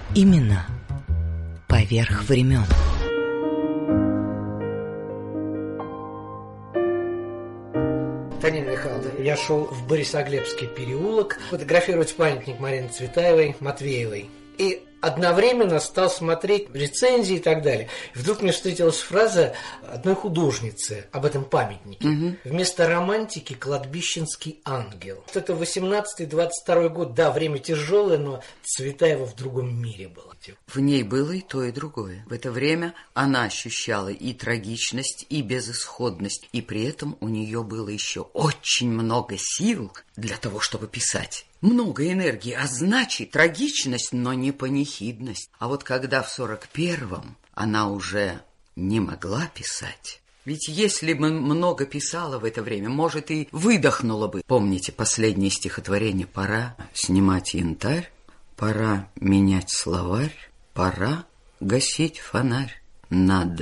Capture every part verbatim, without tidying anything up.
Именно поверх времен. Танина Михайловна, я шел в Борисоглебский переулок фотографировать памятник Марины Цветаевой Матвеевой. И одновременно стал смотреть рецензии и так далее. И вдруг мне встретилась фраза одной художницы об этом памятнике. Угу. Вместо романтики кладбищенский ангел. Это восемнадцатый-двадцать второй год. Да, время тяжелое, но Цветаева в другом мире была. В ней было и то, и другое. В это время она ощущала и трагичность, и безысходность. И при этом у нее было еще очень много сил для того, чтобы писать. Много энергии, а значит, трагичность, но не панихидность. А вот когда в сорок первом она уже не могла писать, ведь если бы много писала в это время, может, и выдохнула бы. Помните последнее стихотворение? Пора снимать янтарь, пора менять словарь, пора гасить фонарь над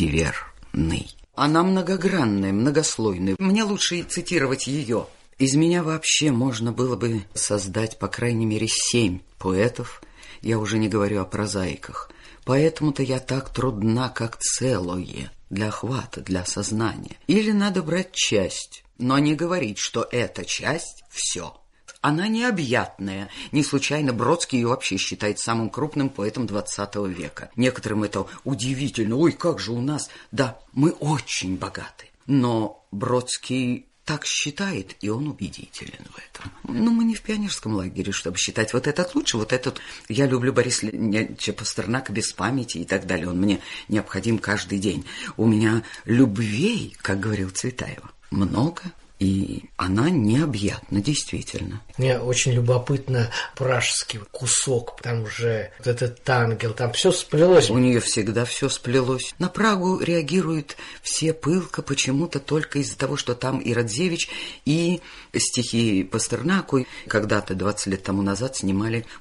Диверной. Она многогранная, многослойная. Мне лучше цитировать ее. Из меня вообще можно было бы создать, по крайней мере, семь поэтов, я уже не говорю о прозаиках. Поэтому-то я так трудна, как целое, для охвата, для осознания. Или надо брать часть, но не говорить, что эта часть – все. Она необъятная. Не случайно Бродский ее вообще считает самым крупным поэтом двадцатого века. Некоторым это удивительно. Ой, как же у нас... Да, мы очень богаты. Но Бродский... так считает, и он убедителен в этом. Но мы не в пионерском лагере, чтобы считать вот этот лучше, вот этот... Я люблю Бориса Леонидовича Пастернака без памяти и так далее. Он мне необходим каждый день. У меня любвей, как говорил Цветаева, много, и она необъятна, действительно. Мне очень любопытно пражский кусок, там уже вот этот ангел, там все сплелось. У нее всегда все сплелось. На Прагу реагируют все пылко почему-то только из-за того, что там и Радзевич, и стихи Пастернаку. Когда-то, двадцать лет тому назад, снимали